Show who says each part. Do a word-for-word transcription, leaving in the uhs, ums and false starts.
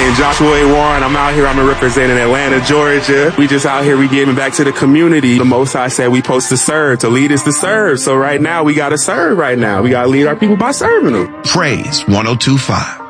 Speaker 1: name Joshua A. Warren. I'm out here. I'm representing Atlanta, Georgia. We just out here. We giving back to the community. The Most High said we supposed to serve. To lead is to serve. So right now we got to serve right now. We got to lead our people by serving them.
Speaker 2: Praise one oh two point five.